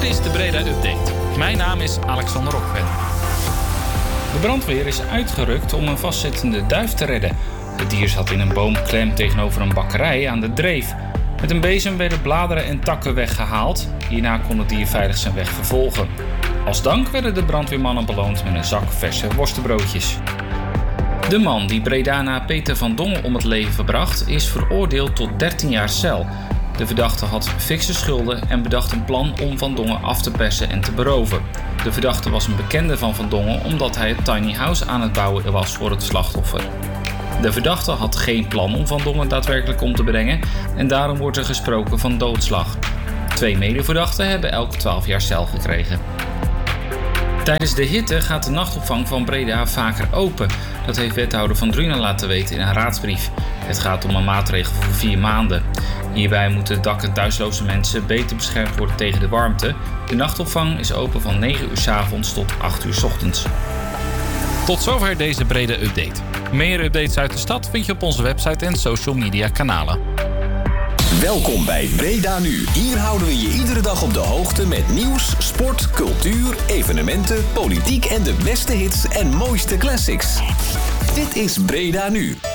Dit is de Breda Update. Mijn naam is Alexander Rokven. De brandweer is uitgerukt om een vastzittende duif te redden. Het dier zat in een boom klem tegenover een bakkerij aan de Dreef. Met een bezem werden bladeren en takken weggehaald. Hierna kon het dier veilig zijn weg vervolgen. Als dank werden de brandweermannen beloond met een zak verse worstenbroodjes. De man die Bredana Peter van Dongen om het leven bracht, is veroordeeld tot 13 jaar cel. De verdachte had fikse schulden en bedacht een plan om Van Dongen af te persen en te beroven. De verdachte was een bekende van Van Dongen omdat hij het tiny house aan het bouwen was voor het slachtoffer. De verdachte had geen plan om Van Dongen daadwerkelijk om te brengen en daarom wordt er gesproken van doodslag. 2 medeverdachten hebben elk 12 jaar cel gekregen. Tijdens de hitte gaat de nachtopvang van Breda vaker open. Dat heeft wethouder Van Drunen laten weten in een raadsbrief. Het gaat om een maatregel voor 4 maanden. Hierbij moeten dak- en thuisloze mensen beter beschermd worden tegen de warmte. De nachtopvang is open van 9 uur 's avonds tot 8 uur 's ochtends. Tot zover deze Breda Update. Meer updates uit de stad vind je op onze website en social media kanalen. Welkom bij Breda Nu. Hier houden we je iedere dag op de hoogte met nieuws, sport, cultuur, evenementen, politiek en de beste hits en mooiste classics. Dit is Breda Nu.